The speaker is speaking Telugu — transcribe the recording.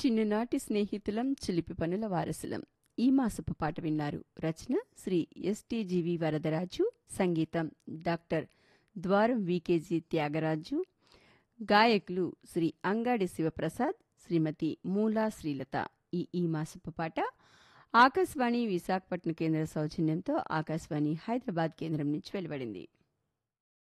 చిన్ననాటి స్నేహితులం చిలిపి పనుల వారసులం ఈ మాసపు పాట విన్నారు. రచన శ్రీ ఎస్టిజివి వరదరాజు, సంగీతం డాక్టర్ ద్వారం వికేజీ త్యాగరాజు, గాయకులు శ్రీ అంగాడి శివప్రసాద్, శ్రీమతి మూలా శ్రీలత. ఈ మాసపు పాట ఆకాశవాణి విశాఖపట్నం కేంద్ర సౌజన్యంతో ఆకాశవాణి హైదరాబాద్ కేంద్రం నుంచి వెలువడింది.